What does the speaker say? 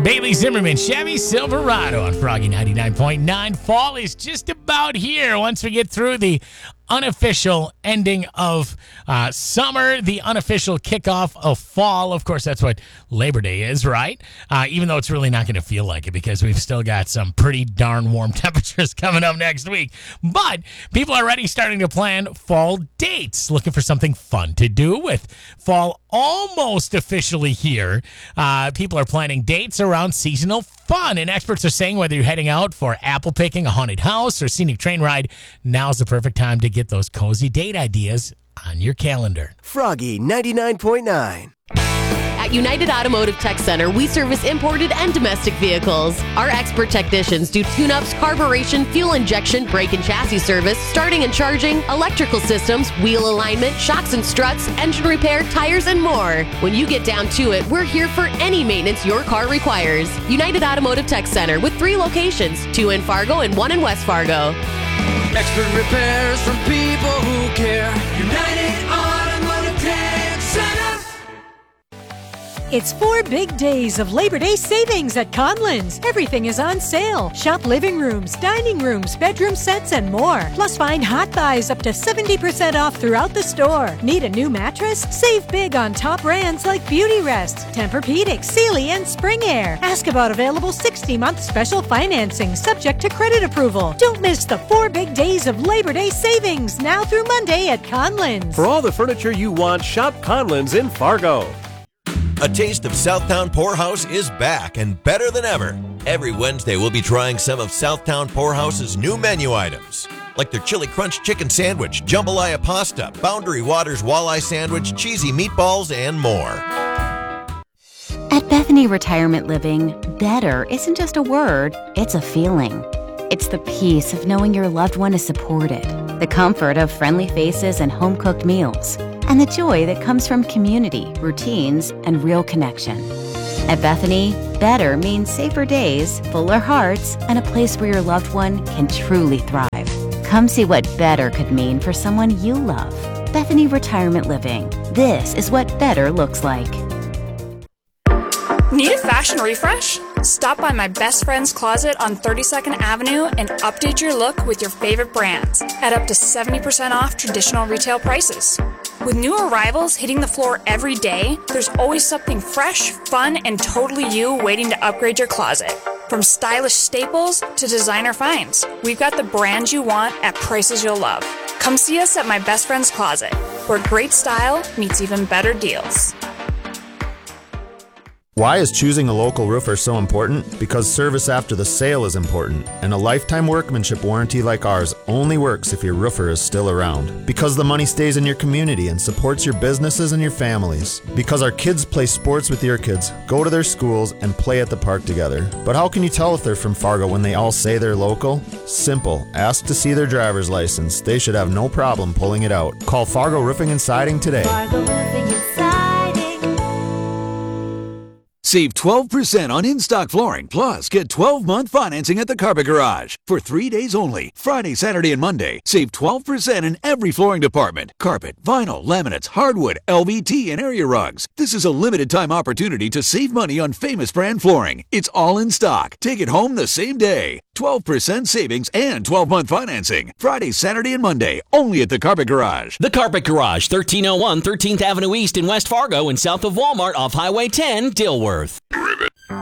Bailey Zimmerman, Chevy Silverado on Froggy 99.9. Fall is just about here. Once we get through the unofficial ending of summer, the unofficial kickoff of fall. Of course, that's what Labor Day is, right? Even though it's really not going to feel like it because we've still got some pretty darn warm temperatures coming up next week. But people are already starting to plan fall dates, looking for something fun to do with fall almost officially here. People are planning dates around seasonal fun, and experts are saying whether you're heading out for apple picking, a haunted house, or scenic train ride, now's the perfect time to get those cozy date ideas on your calendar. Froggy 99.9. At United Automotive Tech Center, we service imported and domestic vehicles. Our expert technicians do tune-ups, carburation, fuel injection, brake and chassis service, starting and charging, electrical systems, wheel alignment, shocks and struts, engine repair, tires, and more. When you get down to it, we're here for any maintenance your car requires. United Automotive Tech Center with 3 locations, 2 in Fargo and 1 in West Fargo. Expert repairs from people who care. United Automotive Tech Center. It's 4 big days of Labor Day savings at Conlins. Everything is on sale. Shop living rooms, dining rooms, bedroom sets, and more. Plus, find hot buys up to 70% off throughout the store. Need a new mattress? Save big on top brands like Beauty Rest, Tempur-Pedic, Sealy, and Spring Air. Ask about available 60-month special financing subject to credit approval. Don't miss the 4 big days of Labor Day savings now through Monday at Conlins. For all the furniture you want, shop Conlins in Fargo. A Taste of Southtown Poorhouse is back and better than ever. Every Wednesday, we'll be trying some of Southtown Poorhouse's new menu items, like their Chili Crunch Chicken Sandwich, Jambalaya Pasta, Boundary Waters Walleye Sandwich, Cheesy Meatballs, and more. At Bethany Retirement Living, better isn't just a word, it's a feeling. It's the peace of knowing your loved one is supported, the comfort of friendly faces and home-cooked meals, and the joy that comes from community, routines, and real connection. At Bethany, better means safer days, fuller hearts, and a place where your loved one can truly thrive. Come see what better could mean for someone you love. Bethany Retirement Living. This is what better looks like. Need a fashion refresh? Stop by my best friend's closet on 32nd Avenue and update your look with your favorite brands at up to 70% off traditional retail prices. With new arrivals hitting the floor every day, there's always something fresh, fun, and totally you waiting to upgrade your closet. From stylish staples to designer finds, we've got the brands you want at prices you'll love. Come see us at my best friend's closet, where great style meets even better deals. Why is choosing a local roofer so important? Because service after the sale is important, and a lifetime workmanship warranty like ours only works if your roofer is still around. Because the money stays in your community and supports your businesses and your families. Because our kids play sports with your kids, go to their schools, and play at the park together. But how can you tell if they're from Fargo when they all say they're local? Simple. Ask to see their driver's license. They should have no problem pulling it out. Call Fargo Roofing and Siding today. Fargo Roofing and Siding. Save 12% on in-stock flooring, plus get 12-month financing at the Carpet Garage. For 3 days only, Friday, Saturday, and Monday, save 12% in every flooring department. Carpet, vinyl, laminates, hardwood, LVT, and area rugs. This is a limited-time opportunity to save money on famous brand flooring. It's all in stock. Take it home the same day. 12% savings and 12-month financing. Friday, Saturday, and Monday, only at the Carpet Garage. The Carpet Garage, 1301 13th Avenue East in West Fargo and south of Walmart off Highway 10, Dilworth.